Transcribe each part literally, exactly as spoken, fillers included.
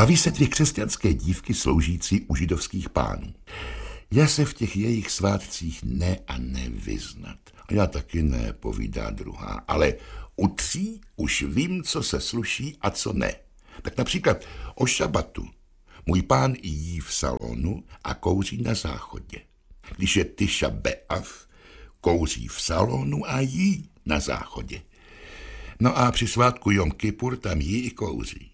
Baví se dvě křesťanské dívky sloužící u židovských pánů. Já se v těch jejich svátcích ne a nevyznat. A já taky ne, povídá druhá, ale u tří už vím, co se sluší a co ne. Tak například o šabatu. Můj pán jí v salonu a kouří na záchodě. Když je Tisha B'Av, kouří v salonu a jí na záchodě. No a při svátku Jom Kipur tam jí i kouří.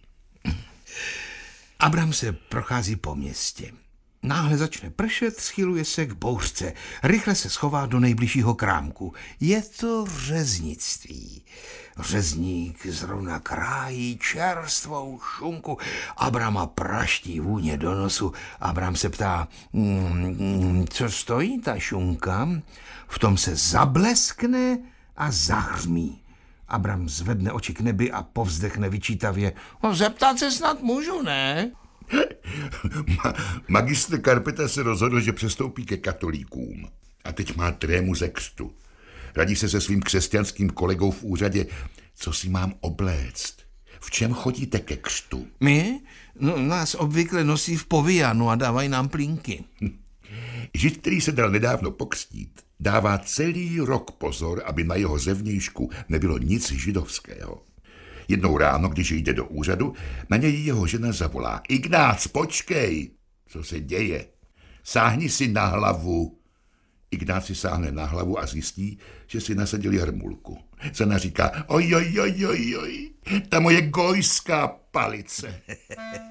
Abram se prochází po městě. Náhle začne pršet, schyluje se k bouřce. Rychle se schová do nejbližšího krámku. Je to řeznictví. Řezník zrovna krájí čerstvou šunku. Abrama praští vůně do nosu. Abram se ptá, mm, co stojí ta šunka? V tom se zableskne a zahřmí. Abram zvedne oči k nebi a povzdechne vyčítavě. No, zeptat se snad můžu, ne? Ma- Magistr Karpeta se rozhodl, že přestoupí ke katolíkům. A teď má trému ze křtu. Radí se se svým křesťanským kolegou v úřadě, co si mám obléct. V čem chodíte ke křtu? My? No, nás obvykle nosí v povíjanu a dávají nám plínky. Žid, který se dal nedávno pokřtít, dává celý rok pozor, aby na jeho zevnějšku nebylo nic židovského. Jednou ráno, když jde do úřadu, na něj jeho žena zavolá. Ignác, počkej! Co se děje? Sáhni si na hlavu. Ignác si sáhne na hlavu a zjistí, že si nasadil jarmulku. Žena říká, oj, oj, oj, oj, oj, ta moje gojská palice.